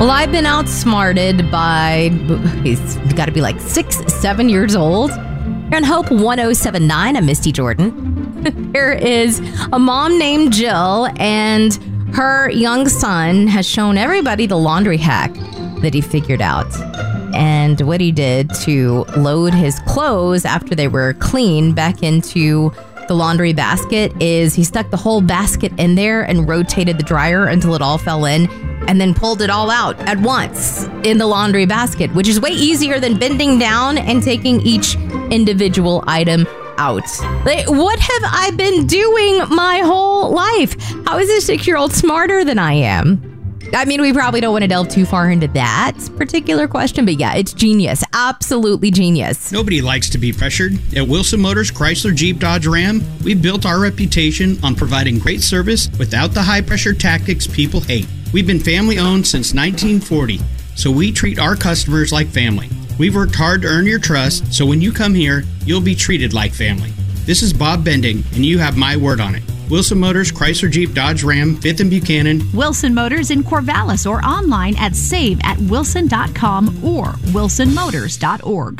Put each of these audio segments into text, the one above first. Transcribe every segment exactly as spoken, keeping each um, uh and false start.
Well, I've been outsmarted by, he's got to be like six, seven years old. Here on Hope one oh seven point nine, I'm Misty Jordan. There is a mom named Jill, and her young son has shown everybody the laundry hack that he figured out. And what he did to load his clothes after they were clean back into the laundry basket is he stuck the whole basket in there and rotated the dryer until it all fell in, and then pulled it all out at once in the laundry basket, which is way easier than bending down and taking each individual item out. Like, what have I been doing my whole life? How is this six-year-old smarter than I am? I mean, we probably don't want to delve too far into that particular question, but yeah, it's genius. Absolutely genius. Nobody likes to be pressured. At Wilson Motors, Chrysler, Jeep, Dodge, Ram, we've built our reputation on providing great service without the high-pressure tactics people hate. We've been family-owned since nineteen forty, so we treat our customers like family. We've worked hard to earn your trust, so when you come here, you'll be treated like family. This is Bob Bending, and you have my word on it. Wilson Motors, Chrysler, Jeep, Dodge, Ram, fifth and Buchanan. Wilson Motors in Corvallis or online at save at wilson dot com or wilson motors dot org.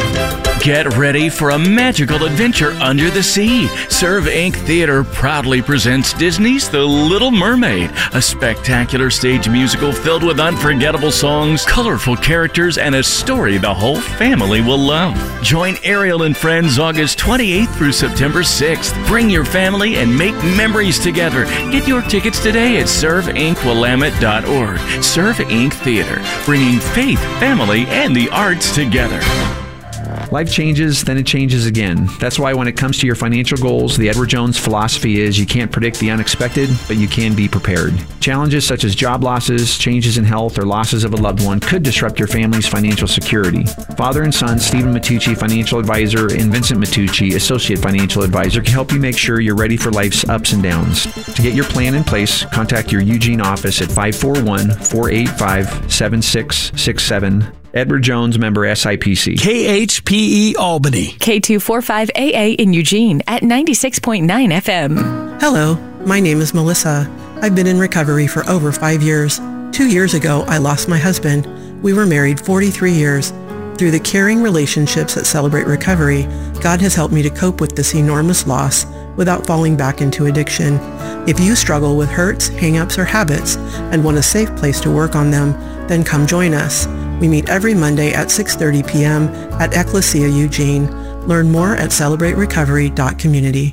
Get ready for a magical adventure under the sea. Serve Incorporated. Theater proudly presents Disney's The Little Mermaid, a spectacular stage musical filled with unforgettable songs, colorful characters, and a story the whole family will love. Join Ariel and friends August twenty-eighth through September sixth. Bring your family and make memories together. Get your tickets today at serve inc willamette dot org. Serve Incorporated. Theater, bringing faith, family, and the arts together. Life changes, then it changes again. That's why when it comes to your financial goals, the Edward Jones philosophy is you can't predict the unexpected, but you can be prepared. Challenges such as job losses, changes in health, or losses of a loved one could disrupt your family's financial security. Father and son, Stephen Matucci, financial advisor, and Vincent Matucci, associate financial advisor, can help you make sure you're ready for life's ups and downs. To get your plan in place, contact your Eugene office at five four one, four eight five, seven six six seven. Edward Jones, member S I P C. K H P E Albany. K two forty-five A A in Eugene at ninety-six point nine F M. Hello, my name is Melissa. I've been in recovery for over five years. Two years ago, I lost my husband. We were married forty-three years. Through the caring relationships that Celebrate Recovery, God has helped me to cope with this enormous loss without falling back into addiction. If you struggle with hurts, hang-ups, or habits and want a safe place to work on them, then come join us. We meet every Monday at six thirty p.m. at Ecclesia Eugene. Learn more at celebrate recovery dot community.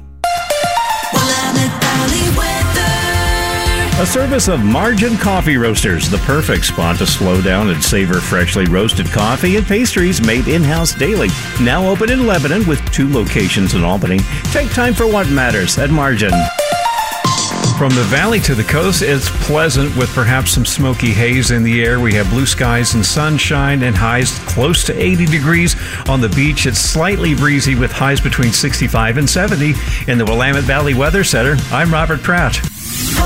A service of Margin Coffee Roasters, the perfect spot to slow down and savor freshly roasted coffee and pastries made in-house daily. Now open in Lebanon with two locations in Albany. Take time for what matters at Margin. From the valley to the coast, it's pleasant with perhaps some smoky haze in the air. We have blue skies and sunshine and highs close to eighty degrees. On the beach, it's slightly breezy with highs between sixty-five and seventy. In the Willamette Valley Weather Center, I'm Robert Pratt.